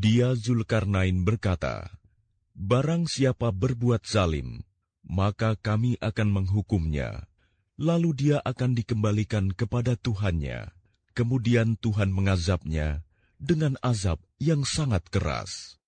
Dia Zulkarnain berkata, "Barang siapa berbuat zalim, maka kami akan menghukumnya. Lalu dia akan dikembalikan kepada Tuhannya. Kemudian Tuhan mengazabnya dengan azab yang sangat keras."